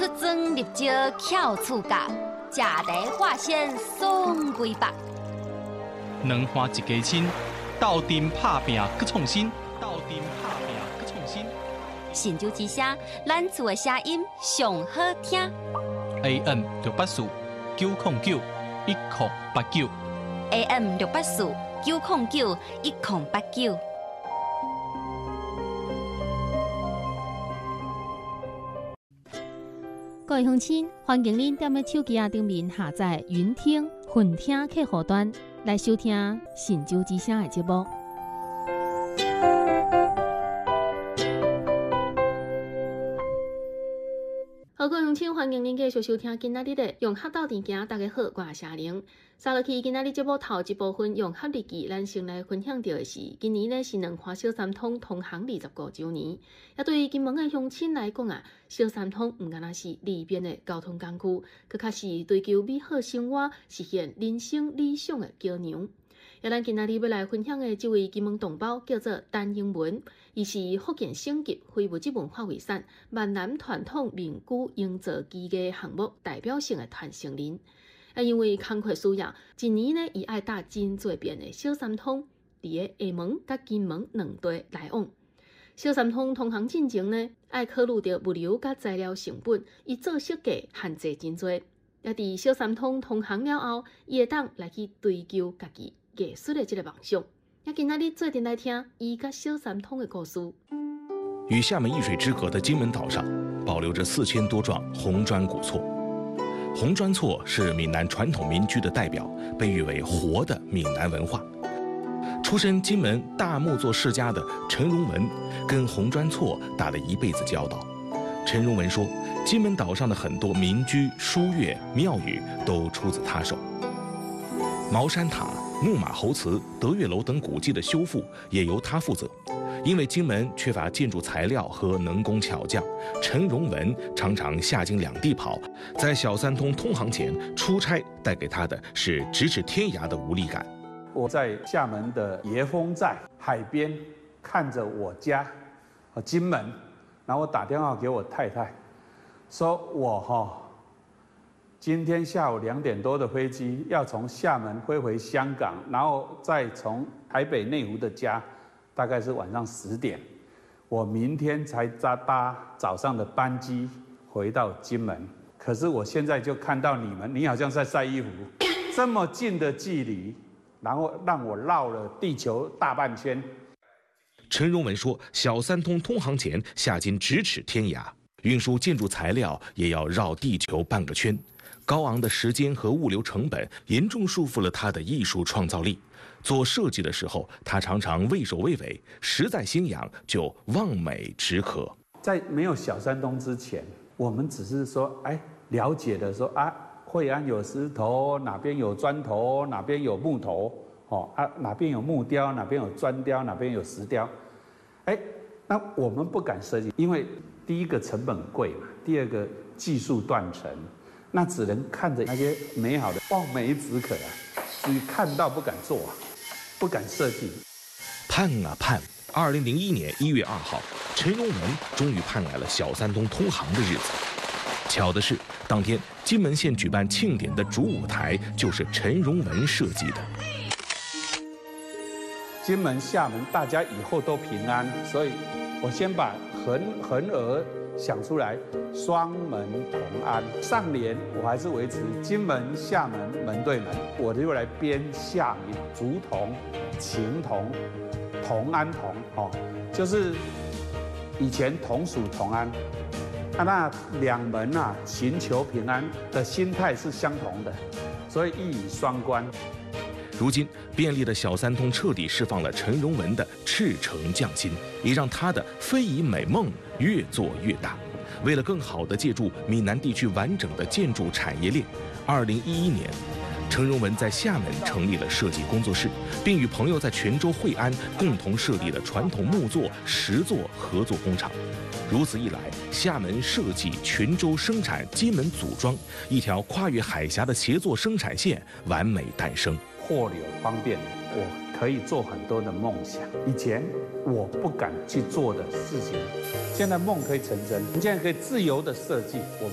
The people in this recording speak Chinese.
出装入招翘厝角，食茶化鲜爽规白。 两花一家亲，斗阵拍拼搁创新，斗阵拍拼搁创新。 神州之声，咱厝的声音上好听。 AM 684-909-1089 AM 684-909-1089。 各位乡亲，欢迎您踮咧手机顶面下载云听、混听客户端来收听神州之声的节目。好，各位乡亲，欢迎您继续收听今仔日的用合斗阵行。大家好，我是夏玲。三落去今仔日节目头一部分用合日记，咱先来分享到的是，今年呢是两花小三通通行25周年。也对于金门的乡亲来讲啊，小三通唔单单是里边的交通工具，更较是追求美好生活、实现人生理想的桥梁。咱今仔日要来分享的这位金门同胞叫做陈英文，伊是福建省级非物质文化遗产闽南传统名句营造技艺项目代表性的传承人。因为工课需要，一年呢，伊爱搭真多遍的小三通，伫个厦门甲金门两地来往。小三通通行进程呢，爱考虑到物流甲材料成本，伊做设计限制真多。也伫小三通通行了后，伊会当来去追求家己艺术的这个梦想。也今仔日做阵来听伊甲小三通的故事。 与厦门一水之隔的金门岛上，保留着4000多幢红砖古厝。红砖厝是闽南传统民居的代表，被誉为活的闽南文化。出身金门大木作世家的陈荣文，跟红砖厝打了一辈子交道。陈荣文说，金门岛上的很多民居、书院、庙宇都出自他手。茅山塔、木马猴祠、德月楼等古迹的修复也由他负责。因为金门缺乏建筑材料和能工巧匠，陈荣文常常下京两地跑，在小三通通航前出差带给他的是咫尺天涯的无力感。 我在厦门的椰风寨海边看着我家，金门，然后我打电话给我太太，说我今天下午2点多的飞机要从厦门飞回香港，然后再从台北内湖的家。大概是晚上10点，我明天才搭早上的班机回到金门。可是我现在就看到你好像在晒衣服，这么近的距离，然后让我绕了地球大半圈。 陈荣文说，小三通通航前下京咫尺天涯，运输建筑材料也要绕地球半个圈，高昂的时间和物流成本严重束缚了他的艺术创造力。做设计的时候，他常常畏首畏尾，实在心痒就望美止渴。 在没有小三通之前，我们只是说，了解的说啊，惠安有石头，哪边有砖头，哪边有木头，哪边有木雕，哪边有砖雕，哪边有石雕，那我们不敢设计，因为第一个成本贵嘛，第二个技术断层，那只能看着那些美好的望梅止渴啊，只看到不敢做啊。不敢设计， 盼啊盼！2001年1月2号，陈荣文终于盼来了小三通通航的日子。巧的是，当天金门县举办庆典的主舞台就是陈荣文设计的。 金门、厦门大家以后都平安，所以我先把横额想出来，双门同安。上联我还是维持金门、厦门门对门，我就来编下联：竹同、情同、同安同，就是以前同属同安，那两门勤求平安的心态是相同的，所以一语双关。 如今，便利的小三通彻底释放了陈荣文的赤诚匠心，也让他的非遗美梦越做越大。为了更好地借助闽南地区完整的建筑产业链，2011年，陈荣文在厦门成立了设计工作室，并与朋友在泉州、惠安共同设立了传统木作、石作合作工厂。如此一来，厦门设计、泉州生产、金门组装，一条跨越海峡的协作生产线完美诞生。 货流方便，我可以做很多的梦想。以前我不敢去做的事情，现在梦可以成真。你现在可以自由的设计。